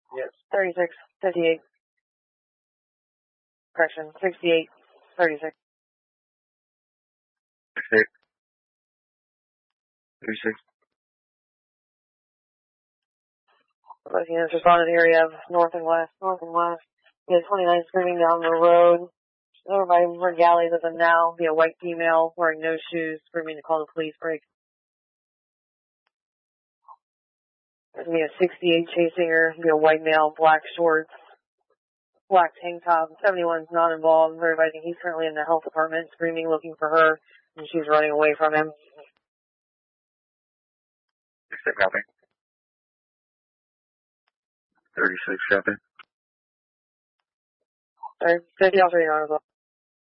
Yes. 36, 58. Correction, 68, 36. 68. 36. Both units responded to the area of north and west. We had 29 screaming down the road. Over by Regali's as of now, be a white female wearing no shoes, screaming to call the police break. There's going to be a 68 chasing her, be a white male, black shorts, black tank top. 71's not involved. Everybody thinks he's currently in the health department, screaming, looking for her, and she's running away from him. 36 copy. 36 copy. Sorry, 50 also, you're on as well.